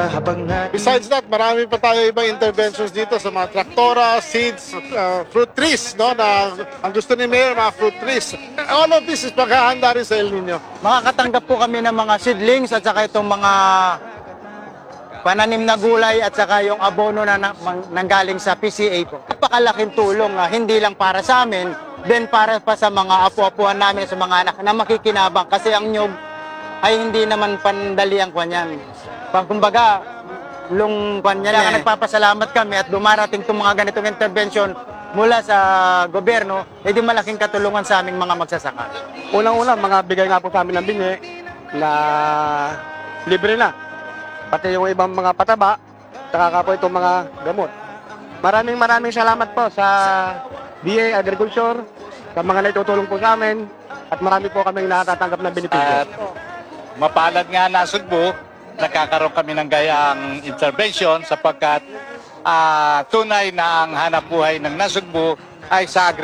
Besides that, marami pa tayo ibang interventions dito sa mga traktora, seeds, fruit trees, no? Na ang gusto ni Mayor, mga fruit trees. All of this is paghahanda rin sa El Nino. Makakatanggap po kami ng mga seedlings at saka itong mga pananim na gulay at saka yung abono na nanggaling sa PCA po. Napakalaking tulong, hindi lang para sa amin, then para pa sa mga apo-apuhan namin, sa mga anak na makikinabang. Kasi ang nyug ay hindi naman pandali ang kanyan. Kumbaga, kaya nagpapasalamat kami at dumarating itong mga ganitong intervention mula sa gobyerno, edi malaking katulungan sa aming mga magsasaka. Unang-una, mga bigay nga po sa amin ng binhi na libre na. Pati yung ibang mga pataba, saka po itong mga gamot. Maraming salamat po sa DA Agriculture, sa mga naitutulong po sa amin, at marami po kaming nakatatanggap na benepisyo. At mapalad nga na Sugbo, nakakaroon kami ng gayang intervention sapagkat tunay na ang hanap buhay ng Nasugbo ay sa